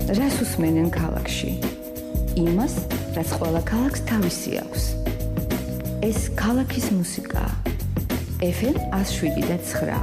რას უსმენენ ქალაქში? იმას, რაც ყველა ქალაქს თავისი აქვს. ეს ქალაქის მუსიკაა. FM 107.9.